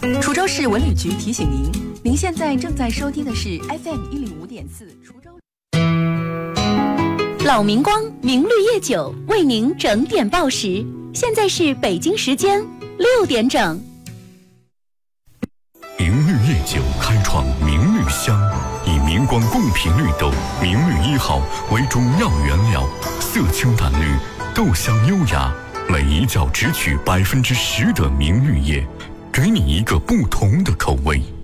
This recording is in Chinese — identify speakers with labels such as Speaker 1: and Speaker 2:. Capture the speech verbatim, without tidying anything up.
Speaker 1: 滁州市文旅局提醒您，您现在正在收听的是 F M 一零五点四滁州。
Speaker 2: 老明光明绿叶酒为您整点报时，现在是北京时间六点整。
Speaker 3: 明绿叶酒开创明绿香，以明光贡品绿豆明绿一号为主要原料，色清淡绿，豆香优雅，每一窖只取百分之十的明绿叶，给你一个不同的口味。